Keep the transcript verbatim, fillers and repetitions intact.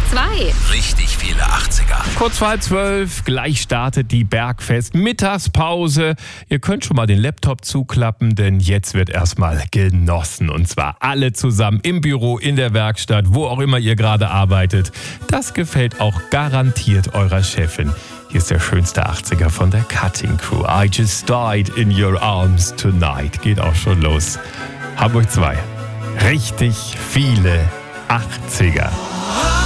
zwei. Richtig viele achtziger. Kurz vor halb zwölf, gleich startet die Bergfest Mittagspause. Ihr könnt schon mal den Laptop zuklappen, denn jetzt wird erstmal genossen. Und zwar alle zusammen im Büro, in der Werkstatt, wo auch immer ihr gerade arbeitet. Das gefällt auch garantiert eurer Chefin. Hier ist der schönste achtziger von der Cutting Crew. I just died in your arms tonight. Geht auch schon los. Hamburg zwei. Richtig viele achtziger.